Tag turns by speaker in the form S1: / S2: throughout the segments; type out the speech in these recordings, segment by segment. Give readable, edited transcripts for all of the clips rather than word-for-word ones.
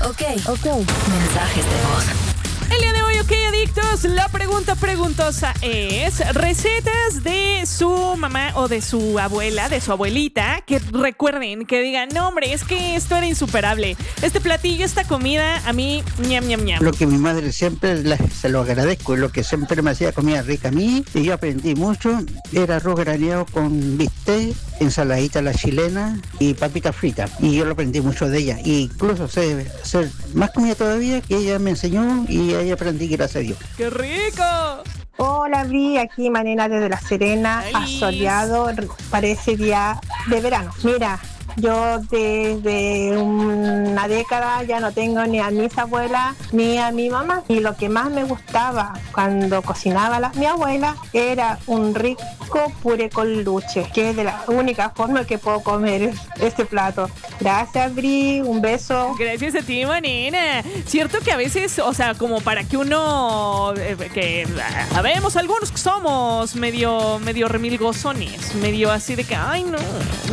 S1: Mensajes de voz.
S2: El día de hoy, ok, adictos, la pregunta preguntosa es recetas de su mamá o de su abuela, de su abuelita, que recuerden, que digan, no hombre, es que esto era insuperable. Este platillo, esta comida, a mí, ñam, ñam, ñam.
S3: Lo que mi madre siempre se lo agradezco, lo que siempre me hacía comida rica a mí, y yo aprendí mucho, era arroz graneado con bistec, ensaladita a la chilena y papitas fritas. Y yo lo aprendí mucho de ella. Y incluso sé hacer más comida todavía que ella me enseñó y ahí aprendí, gracias a Dios.
S2: ¡Qué rico!
S4: Hola, Bri, aquí Manena desde La Serena, asoleado, parece día de verano. Mira, yo desde una década ya no tengo ni a mis abuelas ni a mi mamá. Y lo que más me gustaba cuando cocinaba mi abuela era un rico puré con luche, que es de la única forma que puedo comer este plato. Gracias, Bri, un beso.
S2: Gracias a ti, manena. Cierto que a veces, o sea, como para que uno, que habemos algunos que somos medio remilgozones, medio así de que, ay, no.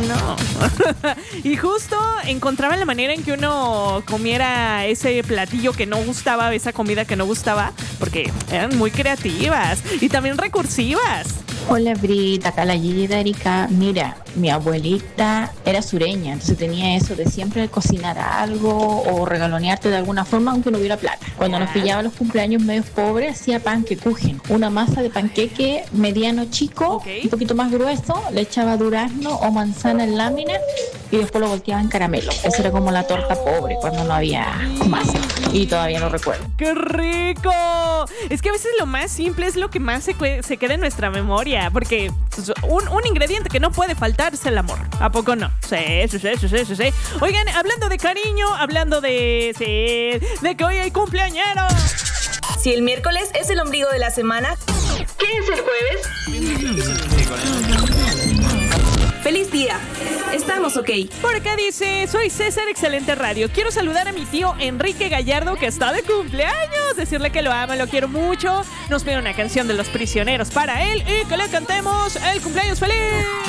S2: Y justo encontraba la manera en que uno comiera ese platillo que no gustaba, esa comida que no gustaba, porque eran muy creativas y también recursivas.
S5: Hola Brita, acá la Gigi de Erika. Mira, mi abuelita era sureña, entonces tenía eso de siempre cocinar algo o regalonearte de alguna forma aunque no hubiera plata. Cuando nos pillaba los cumpleaños medios pobres, hacía panquekuchen, una masa de panqueque mediano chico, un poquito más grueso, le echaba durazno o manzana en lámina y después lo volteaba en caramelo. Esa era como la torta pobre cuando no había masa. Y todavía no recuerdo.
S2: ¡Qué rico! Es que a veces lo más simple es lo que más se queda en nuestra memoria. Porque un ingrediente que no puede faltar es el amor. ¿A poco no? Sí. Oigan, hablando de cariño, hablando de que hoy hay cumpleañeros.
S1: Si el miércoles es el ombligo de la semana, ¿qué es el jueves? ¡Feliz día! Estamos ok.
S2: Por acá dice, soy César Excelente Radio. Quiero saludar a mi tío Enrique Gallardo, que está de cumpleaños. Decirle que lo amo, lo quiero mucho. Nos pide una canción de Los Prisioneros para él y que le cantemos el cumpleaños feliz.